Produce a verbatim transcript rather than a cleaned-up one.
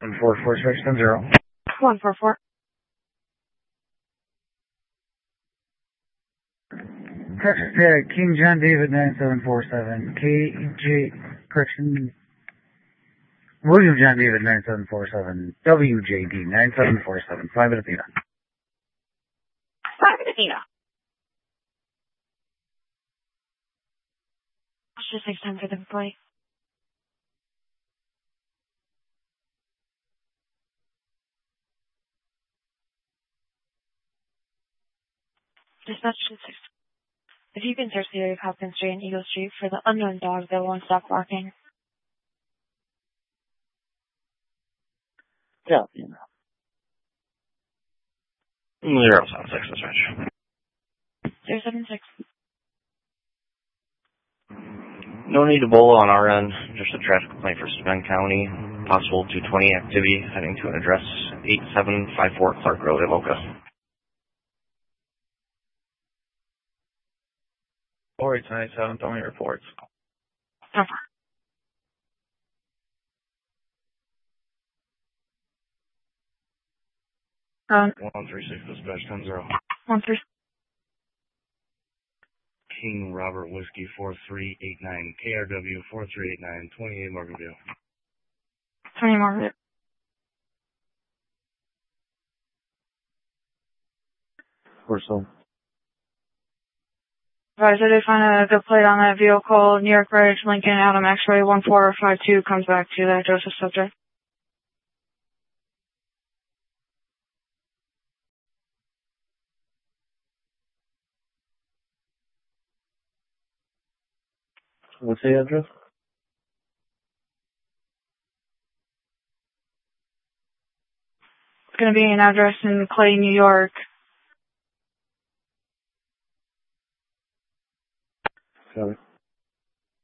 one four four six ten zero. one four four. Correction, uh, King John David nine seven four seven. K J, correction, William John David nine seven four seven. W J D nine seven four seven. Five at Athena. Five at Athena. What's just next time for the play? Dispatch to six. If you can search the area of Hopkins Street and Eagle Street for the unknown dog that won't stop barking. Yeah, you know. Zero seven six, dispatch. Zero seven six. No need to bolo on our end. Just a traffic complaint for Spence County. Possible two twenty activity heading to an address eight seven five four Clark Road, Avoca. four eight nine seven, tell me reports. Over. Um, one three six, dispatch ten zero. one three. King Robert Whiskey four three eight nine, K R W four three eight nine, twenty-eight Morganville. twenty more. Or so. Advisor, they find a good plate on that vehicle, New York Ridge, Lincoln, Adam X-ray one four five two comes back to that Joseph subject. What's the address? It's going to be an address in Clay, New York. Got it.